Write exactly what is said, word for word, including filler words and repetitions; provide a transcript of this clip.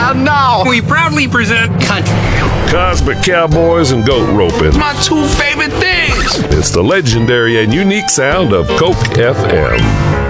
And now we proudly present country, cosmic cowboys, and goat roping. my two favorite things. It's the legendary and unique sound of Coke F M.